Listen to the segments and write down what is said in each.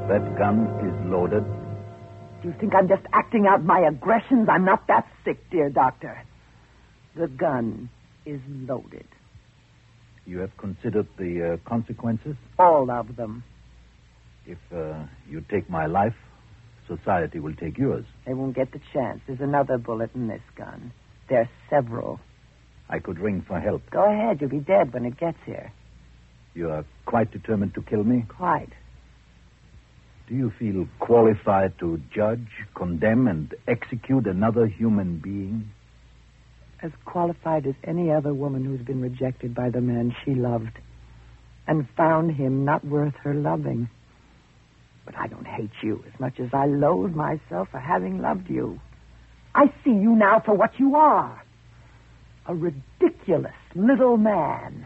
That gun is loaded. Do you think I'm just acting out my aggressions? I'm not that sick, dear doctor. The gun is loaded. You have considered the consequences? All of them. If you take my life, society will take yours. They won't get the chance. There's another bullet in this gun. There's several. I could ring for help. Go ahead. You'll be dead when it gets here. You are quite determined to kill me? Quite. Do you feel qualified to judge, condemn, and execute another human being? As qualified as any other woman who's been rejected by the man she loved and found him not worth her loving. But I don't hate you as much as I loathe myself for having loved you. I see you now for what you are. A ridiculous little man.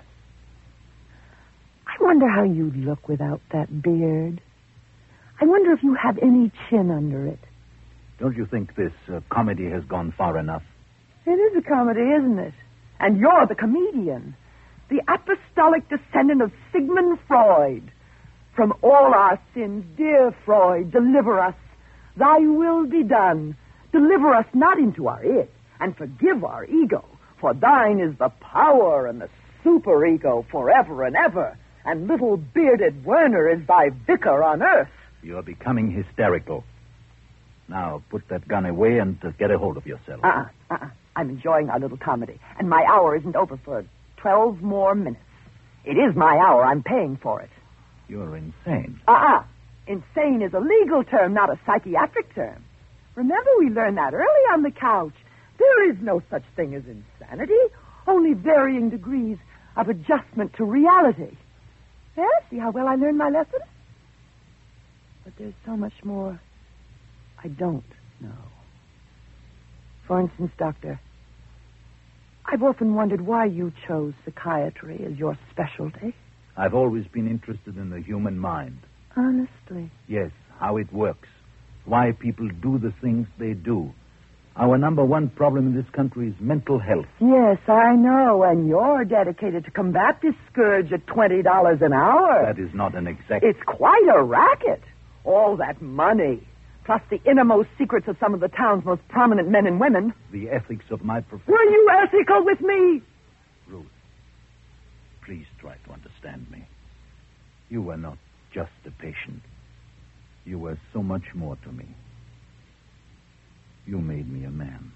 I wonder how you'd look without that beard. I wonder if you have any chin under it. Don't you think this comedy has gone far enough? It is a comedy, isn't it? And you're the comedian. The apostolic descendant of Sigmund Freud. From all our sins, dear Freud, deliver us. Thy will be done. Deliver us not into our id, and forgive our ego. For thine is the power and the superego forever and ever. And little bearded Werner is thy vicar on earth. You're becoming hysterical. Now, put that gun away and get a hold of yourself. I'm enjoying our little comedy. And my hour isn't over for 12 more minutes. It is my hour. I'm paying for it. You're insane. Insane is a legal term, not a psychiatric term. Remember, we learned that early on the couch. There is no such thing as insanity, only varying degrees of adjustment to reality. Yeah, see how well I learned my lesson? But there's so much more I don't know. For instance, Doctor, I've often wondered why you chose psychiatry as your specialty. I've always been interested in the human mind. Honestly? Yes, how it works. Why people do the things they do. Our number one problem in this country is mental health. Yes, I know, and you're dedicated to combat this scourge at $20 an hour. That is not an exact... It's quite a racket. All that money, plus the innermost secrets of some of the town's most prominent men and women. The ethics of my profession. Were you ethical with me? Ruth, please try to understand me. You were not just a patient. You were so much more to me. You made me a man.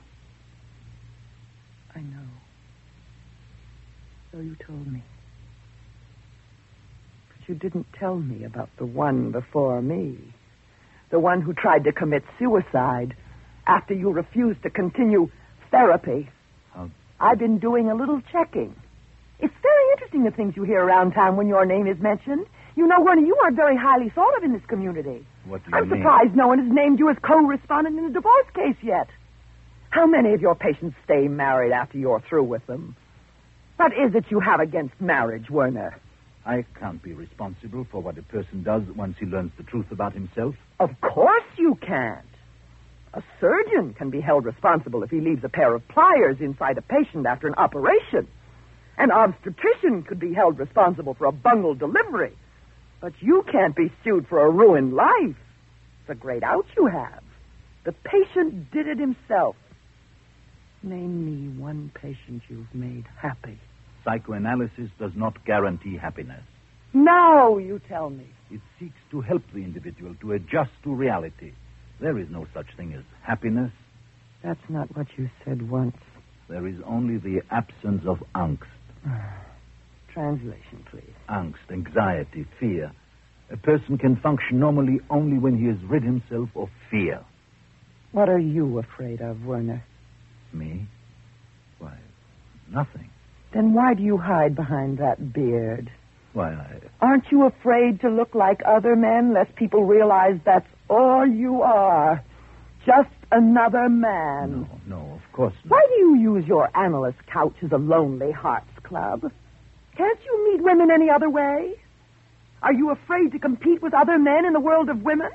I know. So you told me. But you didn't tell me about the one before me. The one who tried to commit suicide after you refused to continue therapy. I've been doing a little checking. It's very interesting the things you hear around town when your name is mentioned. You know, Werner, you aren't very highly thought of in this community. What do you mean? I'm surprised no one has named you as co-respondent in a divorce case yet. How many of your patients stay married after you're through with them? What is it you have against marriage, Werner? I can't be responsible for what a person does once he learns the truth about himself. Of course you can't. A surgeon can be held responsible if he leaves a pair of pliers inside a patient after an operation. An obstetrician could be held responsible for a bungled delivery. But you can't be sued for a ruined life. It's a great out you have. The patient did it himself. Name me one patient you've made happy. Psychoanalysis does not guarantee happiness. No, you tell me. It seeks to help the individual to adjust to reality. There is no such thing as happiness. That's not what you said once. There is only the absence of angst. Translation, please. Angst, anxiety, fear. A person can function normally only when he has rid himself of fear. What are you afraid of, Werner? Me? Why, nothing. Then why do you hide behind that beard? Why, Aren't you afraid to look like other men, lest people realize that's all you are? Just another man. No, of course not. Why do you use your analyst couch as a lonely hearts club? Can't you meet women any other way? Are you afraid to compete with other men in the world of women?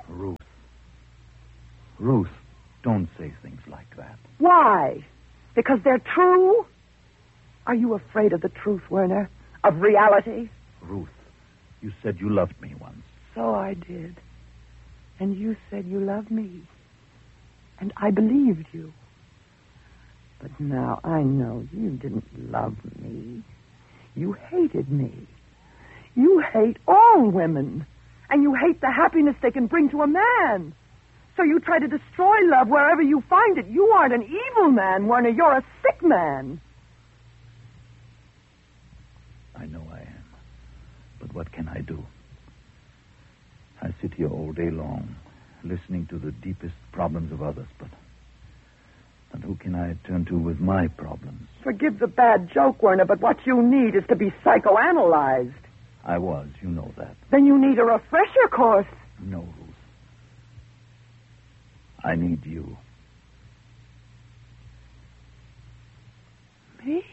Ruth, don't say things like that. Why? Because they're true? Are you afraid of the truth, Werner? Of reality? Ruth, you said you loved me once. So I did. And you said you loved me. And I believed you. But now I know you didn't love me. You hated me. You hate all women. And you hate the happiness they can bring to a man. So you try to destroy love wherever you find it. You aren't an evil man, Werner. You're a sick man. I know I am. But what can I do? I sit here all day long, listening to the deepest problems of others, but who can I turn to with my problems? Forgive the bad joke, Werner, but what you need is to be psychoanalyzed. I was, you know that. Then you need a refresher course. No, Ruth. I need you. Me?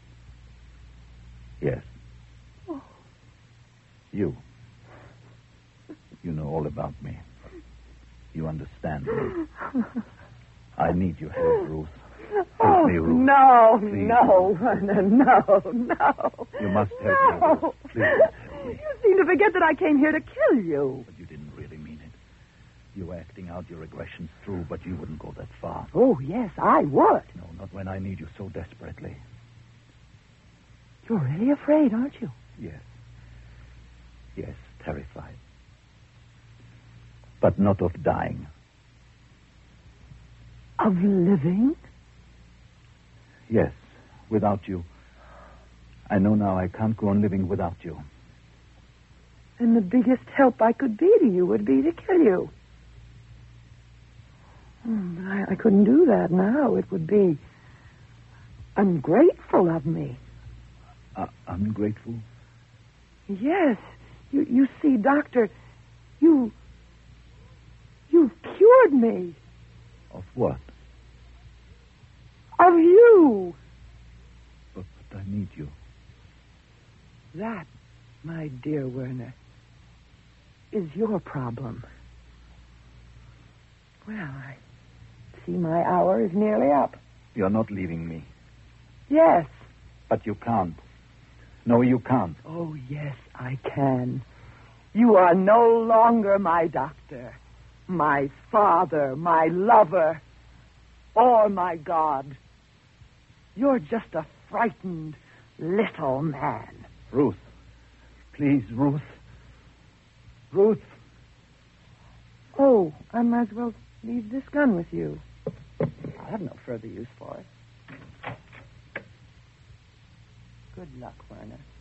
Yes. Oh. You. You know all about me. You understand me. I need your help, Ruth. Help me, Ruth. No, Please. no, Werner, no. You must help me, Ruth. Please help me. You seem to forget that I came here to kill you. But you didn't really mean it. You were acting out your aggressions through, but you wouldn't go that far. Oh, yes, I would. No, not when I need you so desperately. You're really afraid, aren't you? Yes. Yes, terrified. But not of dying. Of living? Yes, without you. I know now I can't go on living without you. And the biggest help I could be to you would be to kill you. I couldn't do that now. It would be ungrateful of me. Ungrateful? Yes. You see, Doctor, you've cured me. Of what? Of you. But I need you. That, my dear Werner, is your problem. Well, I see my hour is nearly up. You're not leaving me. Yes. But you can't. No, you can't. Oh, yes, I can. You are no longer my doctor, my father, my lover, or my God. You're just a frightened little man. Ruth. Please, Ruth. Ruth. Oh, I might as well leave this gun with you. I have no further use for it. Good luck, Werner.